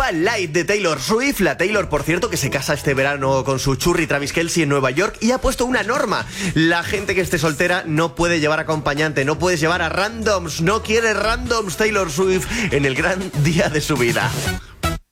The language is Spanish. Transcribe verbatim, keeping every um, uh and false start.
Light de Taylor Swift. La Taylor, por cierto, que se casa este verano con su churri Travis Kelce en Nueva York y ha puesto una norma. La gente que esté soltera no puede llevar acompañante, no puedes llevar a randoms, no quiere randoms Taylor Swift en el gran día de su vida.